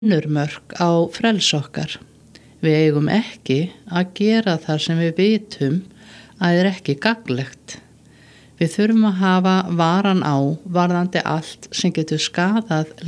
önnur mörk á frelsi okkar. Við eigum ekki að gera það sem við vitum að er ekki gagnlegt. Við þurfum að hafa varann á varðandi allt sem getur skaðað